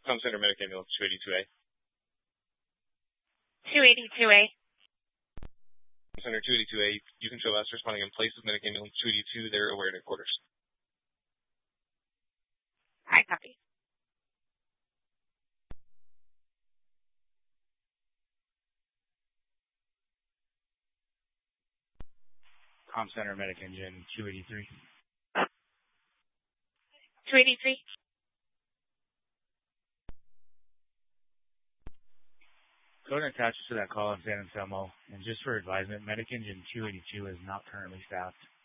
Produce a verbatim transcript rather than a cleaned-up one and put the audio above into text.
Com Center Medic Ambulance two eighty-two A. two eighty-two A. Com Center two eighty-two A, you can show us responding in place of Medic Ambulance two eighty-two. They're aware in quarters. I copy. Com Center Medic Engine two eighty-three. two eighty-three. Go ahead and attach to that call in San Anselmo. And just for advisement, Medic Engine two eighty-two is not currently staffed.